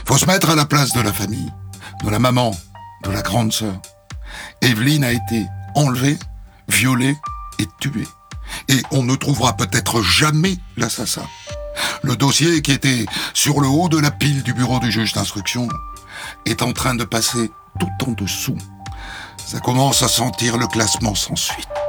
Faut se mettre à la place de la famille, de la maman, de la grande sœur. Evelyne a été enlevée, violée et tuée. Et on ne trouvera peut-être jamais l'assassin. Le dossier qui était sur le haut de la pile du bureau du juge d'instruction est en train de passer tout en dessous. Ça commence à sentir le classement sans suite.